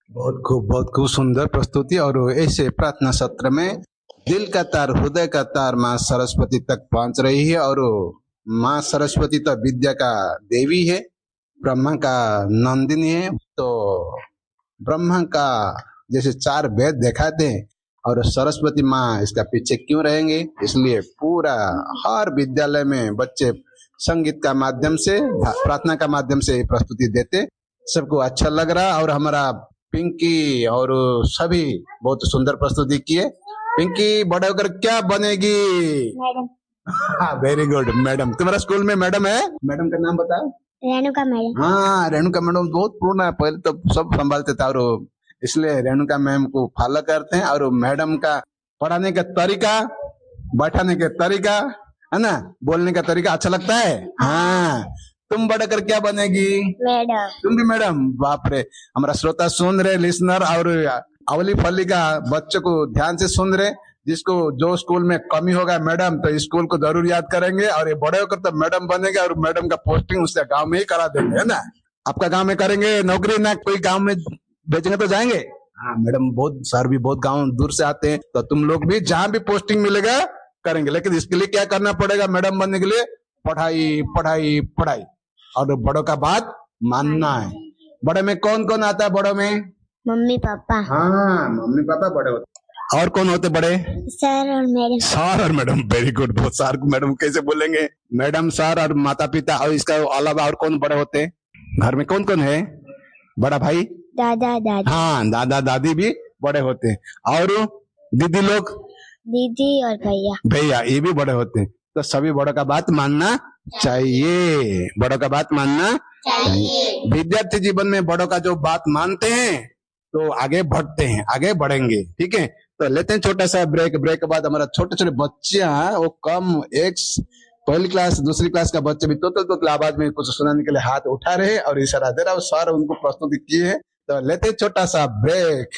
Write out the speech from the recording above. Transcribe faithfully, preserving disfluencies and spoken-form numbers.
बहुत खूब, बहुत खूब सुंदर प्रस्तुति। और ऐसे प्रार्थना सत्र में दिल का तार, हृदय का तार माँ सरस्वती तक पहुंच रही है। और माँ सरस्वती तो विद्या का देवी है, ब्रह्मा का नंदिनी है। तो ब्रह्मा का जैसे चार वेद दिखाते हैं, और सरस्वती माँ इसका पीछे क्यों रहेंगे। इसलिए पूरा हर विद्यालय में बच्चे संगीत का माध्यम से, प्रार्थना का माध्यम से प्रस्तुति देते। सबको अच्छा लग रहा। और हमारा पिंकी और सभी बहुत सुंदर प्रस्तुति किए। पिंकी बड़े होकर क्या बनेगी? मैडम। हाँ, वेरी गुड मैडम। तुम्हारा स्कूल में मैडम है? मैडम का नाम बताओ। रेणुका मैडम। हाँ, रेणुका मैडम बहुत पुराना है, पहले तो सब संभालते थे। और इसलिए रेणुका मैम को फॉलो करते हैं। और मैडम का पढ़ाने का तरीका, बैठाने का तरीका, है ना, बोलने का तरीका अच्छा लगता है। हाँ, तुम बड़ा कर क्या बनेगी? मैडम। तुम भी मैडम? बाप रे, हमारा श्रोता सुन रहे, लिसनर और अवली फली का बच्चों को ध्यान से सुन रहे। जिसको जो स्कूल में कमी होगा मैडम, तो स्कूल को जरूर याद करेंगे। और ये बड़े होकर तो मैडम बनेगा, और मैडम का पोस्टिंग उससे गांव में ही करा देंगे, है ना। आपका गांव में करेंगे नौकरी, ना कोई गांव में भेजेंगे तो जाएंगे। हाँ मैडम, बहुत सर भी बहुत गांव दूर से आते हैं, तो तुम लोग भी जहां भी पोस्टिंग मिलेगा करेंगे। लेकिन इसके लिए क्या करना पड़ेगा मैडम बनने के लिए? पढ़ाई पढ़ाई पढ़ाई, और बड़ों का बात मानना है। बड़े में कौन कौन आता है? बड़ों में मम्मी पापा। हाँ, मम्मी पापा बड़े होते। और कौन होते बड़े? सर और मैडम। सर और मैडम, वेरी गुड। बहुत सर मैडम कैसे बोलेंगे? मैडम, सर और माता पिता। और इसका अलावा और कौन बड़े होते? घर में कौन कौन है? बड़ा भाई, दादा दादी। हाँ, दादा दादी भी बड़े होते हैं। और दीदी लोग? दीदी और भैया। भैया, ये भी बड़े होते हैं। तो सभी बड़ों का बात मानना चाहिए। बड़ों का बात मानना चाहिए। विद्यार्थी जीवन में बड़ों का जो बात मानते हैं तो आगे बढ़ते हैं, आगे बढ़ेंगे। ठीक है, तो लेते हैं छोटा सा ब्रेक। ब्रेक के बाद हमारा छोटे छोटे बच्चे हैं, वो कम एक पहली क्लास दूसरी क्लास का बच्चे भी तो तो, तो आवाज में कुछ सुनाने के लिए हाथ उठा रहे और इशारा दे रहा, सर उनको प्रस्तुति किए हैं। तो लेते छोटा सा ब्रेक।